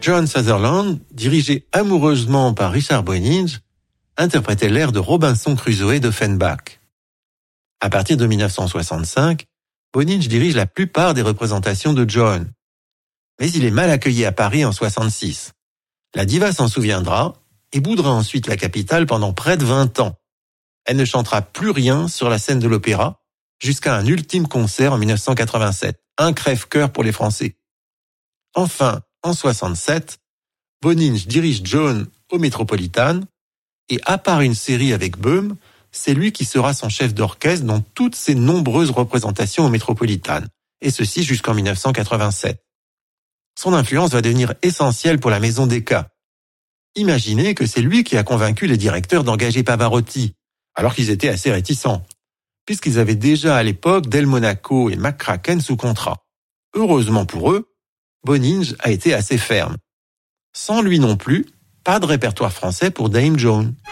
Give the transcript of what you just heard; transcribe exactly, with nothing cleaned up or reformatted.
Joan Sutherland, dirigée amoureusement par Richard Boninge, interprétait l'air de Robinson Crusoe d'Offenbach. À partir de dix-neuf cent soixante-cinq, Boninge dirige la plupart des représentations de Joan. Mais il est mal accueilli à Paris en soixante-six. La diva s'en souviendra et boudera ensuite la capitale pendant près de vingt ans. Elle ne chantera plus rien sur la scène de l'opéra jusqu'à un ultime concert en dix-neuf cent quatre-vingt-sept. Un crève-cœur pour les Français. Enfin, en soixante-sept, Boninge dirige Joan au Metropolitan et à part une série avec Böhm, c'est lui qui sera son chef d'orchestre dans toutes ses nombreuses représentations au Metropolitan, et ceci jusqu'en dix-neuf cent quatre-vingt-sept. Son influence va devenir essentielle pour la maison Decca. Imaginez que c'est lui qui a convaincu les directeurs d'engager Pavarotti, alors qu'ils étaient assez réticents, puisqu'ils avaient déjà à l'époque Del Monaco et McCracken sous contrat. Heureusement pour eux, Boninge a été assez ferme. Sans lui non plus, pas de répertoire français pour Dame Joan.